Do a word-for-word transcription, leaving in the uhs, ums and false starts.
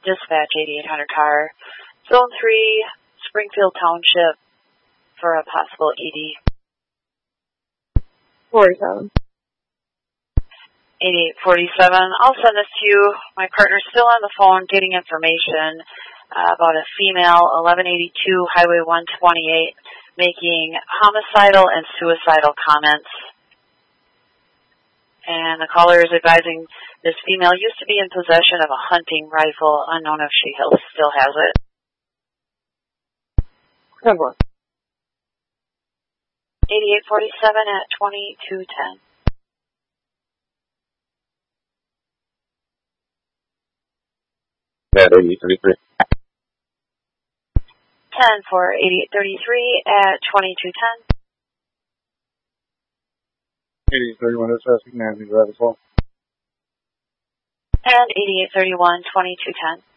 dispatch eighty-eight hundred car, Zone three, Springfield Township, for a possible E D. forty-seven. eighty-eight forty-seven, I'll send this to you. My partner's still on the phone getting information uh, about a female, eleven eighty-two Highway one twenty-eight, making homicidal and suicidal comments. And the caller is advising this female used to be in possession of a hunting rifle, unknown if she still has it. ten one. eighty-eight forty-seven at twenty-two ten. At eighty-eight thirty-three. ten for eighty-eight thirty-three at twenty-two ten. eighty-eight thirty-one, that's asking Nancy to drive as well. And eighty-eight thirty-one, twenty-two ten.